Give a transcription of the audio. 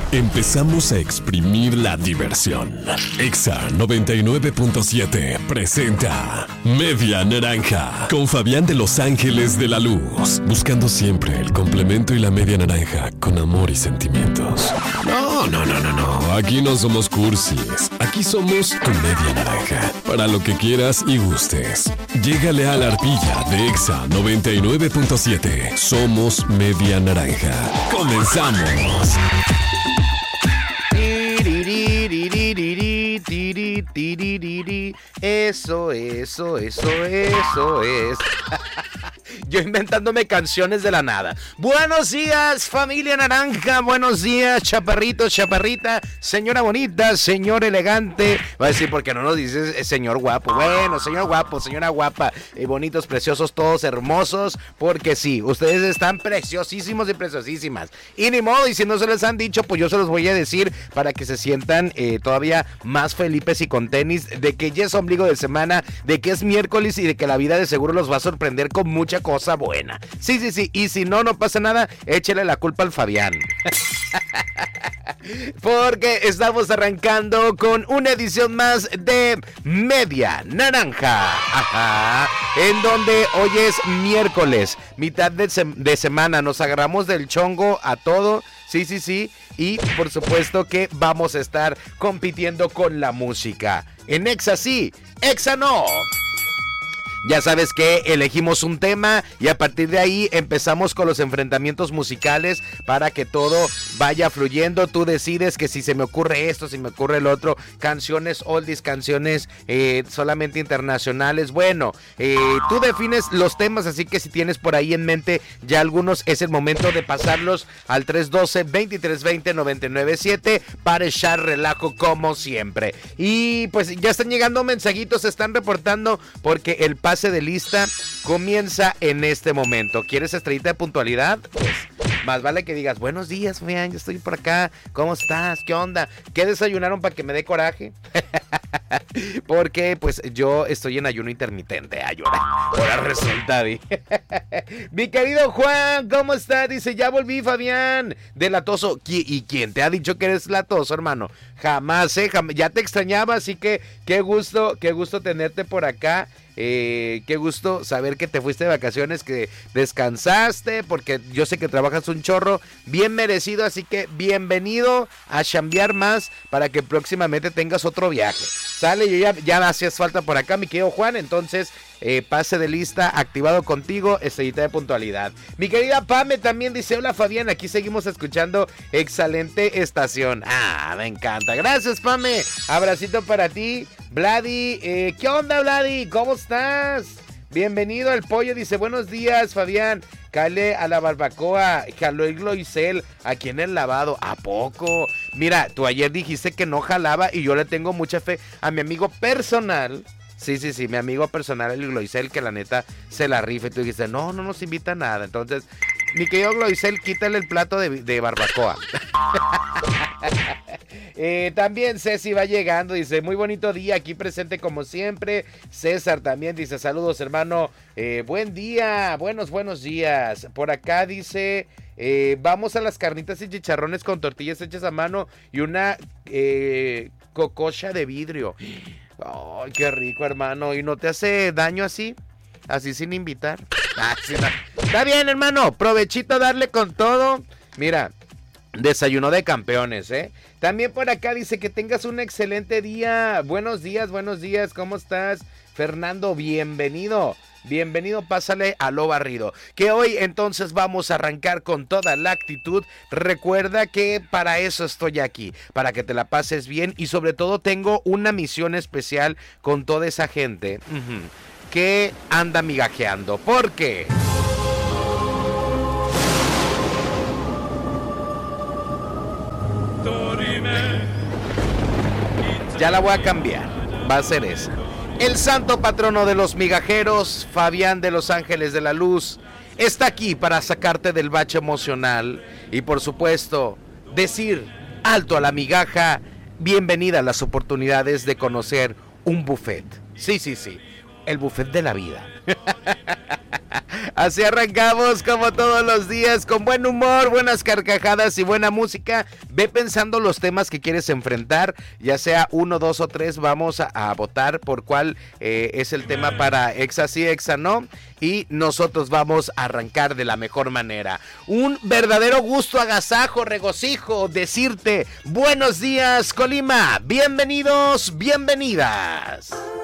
Empezamos a exprimir la diversión. Exa 99.7 presenta Media Naranja con Fabián de Los Ángeles de la Luz. Buscando siempre el complemento y la media naranja con amor y sentimientos. No. Aquí no somos cursis. Aquí somos tu media naranja. Para lo que quieras y gustes. Llégale a la arpilla de Exa 99.7. Somos Media Naranja. ¡Comenzamos! Eso es. Yo inventándome canciones de la nada. Buenos días, familia naranja. Buenos días, chaparrito, chaparrita. Señora bonita, señor elegante. Va a decir, porque no nos dices señor guapo. Bueno, señor guapo, señora guapa. Bonitos, preciosos, todos hermosos. Porque sí, ustedes están preciosísimos y preciosísimas. Y ni modo, y si no se les han dicho, pues yo se los voy a decir para que se sientan todavía más felipes y con tenis. De que ya es ombligo de semana, de que es miércoles y de que la vida de seguro los va a sorprender con mucha cosa buena. Sí. Y si no pasa nada, échale la culpa al Fabián. Porque estamos arrancando con una edición más de Media Naranja. Ajá. En donde hoy es miércoles, mitad de semana. Nos agarramos del chongo a todo. Sí. Y por supuesto que vamos a estar compitiendo con la música. En Exa sí, Exa no. Ya sabes que elegimos un tema y a partir de ahí empezamos con los enfrentamientos musicales para que todo vaya fluyendo. Tú decides que si se me ocurre esto, si me ocurre el otro, canciones oldies, canciones solamente internacionales. Bueno, tú defines los temas, así que si tienes por ahí en mente ya algunos, es el momento de pasarlos al 312-2320-997 para echar relajo como siempre. Y pues ya están llegando mensajitos, se están reportando porque el pase de lista comienza en este momento. ¿Quieres estrellita de puntualidad? Pues más vale que digas, buenos días, Fabián, yo estoy por acá, ¿cómo estás? ¿Qué onda? ¿Qué desayunaron para que me dé coraje? Porque pues yo estoy en ayuno intermitente. Ahora resulta, mi querido Juan, ¿cómo está? Dice, ya volví, Fabián, de latoso. ¿Y quién te ha dicho que eres latoso, hermano? Jamás, ya te extrañaba, así que qué gusto tenerte por acá. Qué gusto saber que te fuiste de vacaciones, que descansaste, porque yo sé que trabajas un chorro, bien merecido, así que bienvenido a chambear más para que próximamente tengas otro viaje. Sale, yo ya hacías falta por acá, mi querido Juan, entonces pase de lista activado contigo, estrellita de puntualidad. Mi querida Pame también dice, hola Fabián, aquí seguimos escuchando excelente estación. Me encanta, gracias Pame, abracito para ti. Vladi, ¿qué onda Vladi? ¿Cómo estás? Bienvenido al pollo, dice, buenos días Fabián. Cale a la barbacoa, jaló el Gloisel aquí en el lavado. ¿A poco? Mira, tú ayer dijiste que no jalaba y yo le tengo mucha fe a mi amigo personal. Sí, mi amigo personal, el Gloisel, que la neta se la rifa. Y tú dijiste, no nos invita a nada. Entonces, mi querido Gloisel, quítale el plato de barbacoa. También Ceci va llegando, dice, muy bonito día, aquí presente como siempre. César también dice, saludos hermano, buen día, buenos días. Por acá dice, vamos a las carnitas y chicharrones con tortillas hechas a mano y una cococha de vidrio. Ay, qué rico hermano, ¿y no te hace daño así sin invitar? Sí, no. Está bien hermano, provechito darle con todo. Mira, desayuno de campeones, También por acá dice que tengas un excelente día. Buenos días, ¿cómo estás? Fernando, bienvenido, pásale a lo barrido. Que hoy entonces vamos a arrancar con toda la actitud. Recuerda que para eso estoy aquí, para que te la pases bien y sobre todo tengo una misión especial con toda esa gente que anda migajeando. ¿Por qué? Ya la voy a cambiar, va a ser esa. El santo patrono de los migajeros, Fabián de Los Ángeles de la Luz, está aquí para sacarte del bache emocional y por supuesto decir alto a la migaja. Bienvenida a las oportunidades de conocer un buffet. Sí, el buffet de la vida. Así arrancamos como todos los días, con buen humor, buenas carcajadas y buena música. Ve pensando los temas que quieres enfrentar, ya sea 1, 2 o 3, vamos a votar por cuál es el tema para Exa sí, Exa no. Y nosotros vamos a arrancar de la mejor manera. Un verdadero gusto, agasajo, regocijo decirte buenos días, Colima. Bienvenidos, bienvenidas.